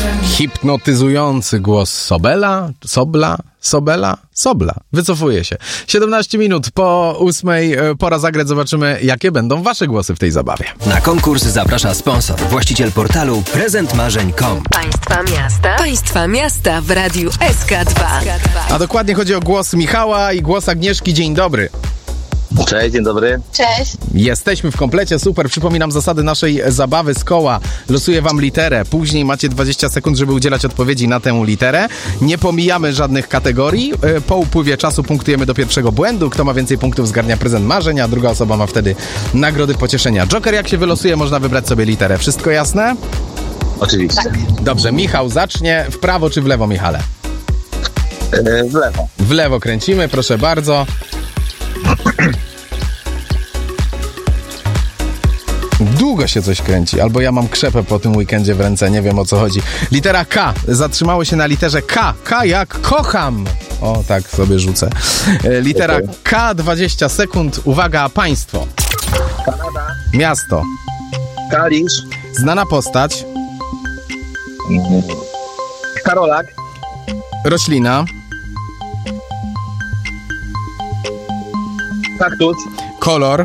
Hipnotyzujący głos Sobela. Wycofuje się. 17 minut po 8:00. Pora zagrać. Zobaczymy, jakie będą wasze głosy w tej zabawie. Na konkurs zaprasza sponsor, właściciel portalu prezentmarzeń.com. Państwa miasta w Radiu SK2. A dokładnie chodzi o głos Michała i głos Agnieszki. Dzień dobry. Cześć, dzień dobry. Cześć. Jesteśmy w komplecie, super. Przypominam zasady naszej zabawy z koła. Losuję wam literę. Później macie 20 sekund, żeby udzielać odpowiedzi na tę literę. Nie pomijamy żadnych kategorii. Po upływie czasu punktujemy do pierwszego błędu. Kto ma więcej punktów, zgarnia prezent marzenia, a druga osoba ma wtedy nagrody pocieszenia. Joker, jak się wylosuje, można wybrać sobie literę. Wszystko jasne? Oczywiście. Tak. Dobrze, Michał zacznie. W prawo czy w lewo, Michale? W lewo. W lewo kręcimy, proszę bardzo. Długo się coś kręci, albo ja mam krzepę po tym weekendzie w ręce, nie wiem o co chodzi. Litera K, zatrzymało się na literze K. K jak kocham. O, tak sobie rzucę. Litera K, 20 sekund. Uwaga, państwo. Kanada. Miasto. Kalisz. Znana postać. Karolak. Roślina. Kaktus. Kolor.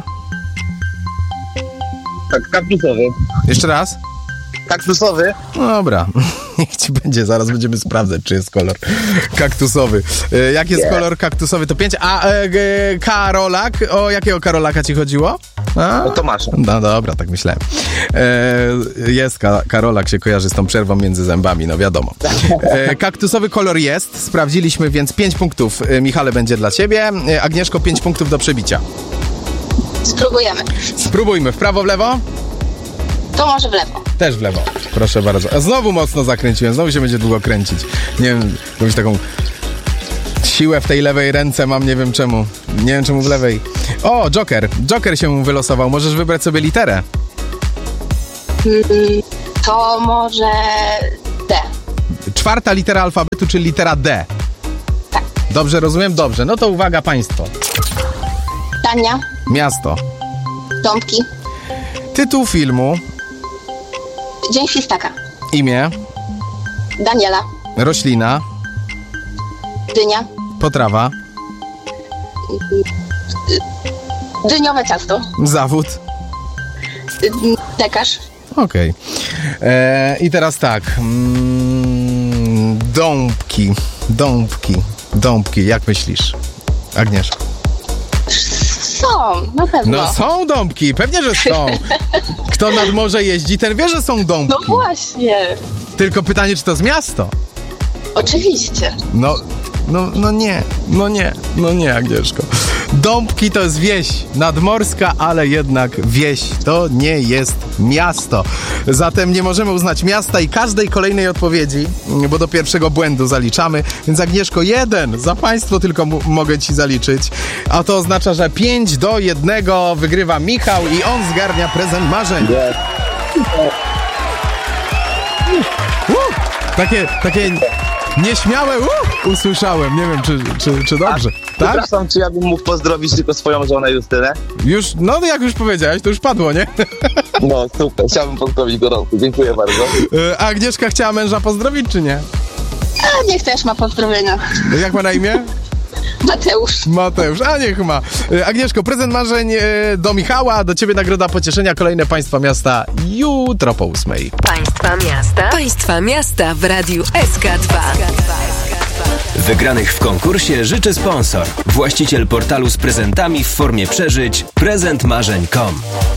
Kaktusowy. Jeszcze raz. Kaktusowy. No dobra, niech ci będzie, zaraz będziemy sprawdzać, czy jest kolor kaktusowy. Jak jest kolor kaktusowy, to 5. A Karolak, o jakiego Karolaka ci chodziło? O Tomasza. No dobra, tak myślałem. Jest Karolak, się kojarzy z tą przerwą między zębami, no wiadomo. Kaktusowy kolor jest, sprawdziliśmy, więc 5 punktów, Michale, będzie dla ciebie. Agnieszko, 5 punktów do przebicia. Spróbujemy. Spróbujmy, w prawo, w lewo? To może w lewo. Też w lewo, proszę bardzo. A znowu mocno zakręciłem, znowu się będzie długo kręcić. Nie wiem, jakąś taką siłę w tej lewej ręce mam, nie wiem czemu. Nie wiem czemu w lewej. O, Joker. Joker się wylosował. Możesz wybrać sobie literę. To może D. 4. litera alfabetu, czyli litera D. Tak. Dobrze rozumiem? Dobrze. No to uwaga, państwo. Dania. Miasto. Dąbki. Tytuł filmu. Dzień Świstaka. Imię. Daniela. Roślina. Dynia. Potrawa. Dyniowe ciasto. Zawód. Dekarz. Okej. I teraz tak. Dąbki. Jak myślisz, Agnieszko? Są, na pewno. No są dąbki, pewnie, że są. Kto nad morze jeździ, ten wie, że są dąbki. No właśnie. Tylko pytanie, czy to z miasto? Oczywiście. No nie, Agnieszko. Dąbki to jest wieś nadmorska, ale jednak wieś. To nie jest miasto. Zatem nie możemy uznać miasta i każdej kolejnej odpowiedzi, bo do pierwszego błędu zaliczamy. Więc Agnieszko, 1 za państwo tylko mogę ci zaliczyć. A to oznacza, że 5-1 wygrywa Michał i on zgarnia prezent marzeń. Takie nieśmiałe usłyszałem. Nie wiem, czy dobrze. Tak? Przepraszam, czy ja bym mógł pozdrowić tylko swoją żonę Justynę? Już, no jak już powiedziałeś, to już padło, nie? No super, chciałbym pozdrowić gorąco. Dziękuję bardzo. A Agnieszka chciała męża pozdrowić, czy nie? A niech też ma pozdrowienia. Jak ma na imię? Mateusz, a niech ma. Agnieszko, prezent marzeń do Michała, do ciebie nagroda pocieszenia, kolejne państwa miasta jutro po 8:00. Państwa miasta w Radiu SK2. Wygranych w konkursie życzy sponsor, właściciel portalu z prezentami w formie przeżyć prezentmarzeń.com.